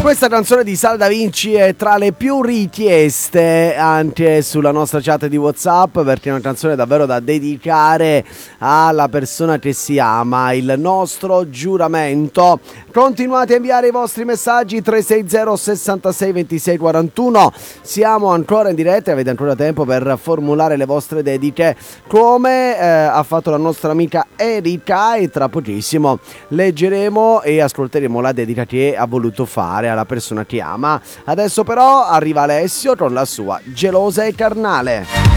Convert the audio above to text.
questa canzone di Sal Da Vinci è tra le più richieste anche sulla nostra chat di WhatsApp, perché è una canzone davvero da dedicare alla persona che si ama, il nostro giuramento. Continuate a inviare i vostri messaggi 360 66 26 41. Siamo ancora in diretta e avete ancora tempo per formulare le vostre dediche, come ha fatto la nostra amica Erika, e tra pochissimo leggeremo e ascolteremo la dedica che ha voluto fare alla persona che ama. Adesso però arriva Alessio con la sua Gelosa e Carnale.